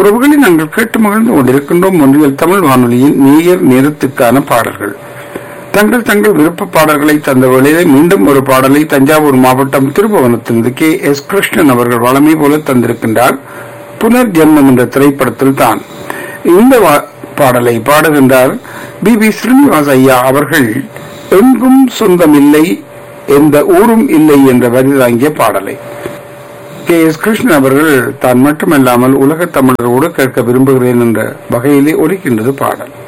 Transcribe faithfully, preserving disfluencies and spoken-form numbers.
உறவுகளை நாங்கள் கேட்டு மகிழ்ந்து கொண்டிருக்கின்றோம். ஒன்றியல் தமிழ் வானொலியின் நேயர் நேரத்துக்கான பாடல்கள். தங்கள் தங்கள் விருப்ப பாடல்களை தந்த வேளையிலே மீண்டும் ஒரு பாடலை தஞ்சாவூர் மாவட்டம் திருபுவனத்திலிருந்து கே எஸ் கிருஷ்ணன் அவர்கள் வளமை போல தந்திருக்கின்றார். புனர் ஜென்மம் என்ற திரைப்படத்தில் தான் இந்த பாடலை பாடுகின்றார் பி பி ஸ்ரீனிவாஸ் ஐயா அவர்கள். எங்கும் சொந்தமில்லை, எந்த ஊரும் இல்லை என்ற வரி தாங்கிய பாடலை கே எஸ் கிருஷ்ணன் அவர்கள் தான் மட்டுமல்லாமல் உலக தமிழரோடு கேட்க விரும்புகிறேன் என்ற வகையிலே ஒலிக்கின்றது பாடல்.